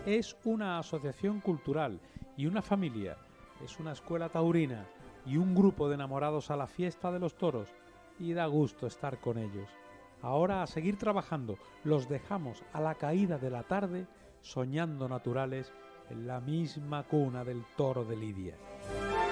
es una asociación cultural y una familia, es una escuela taurina y un grupo de enamorados a la fiesta de los toros, y da gusto estar con ellos. Ahora a seguir trabajando, los dejamos a la caída de la tarde soñando naturales en la misma cuna del toro de Lidia.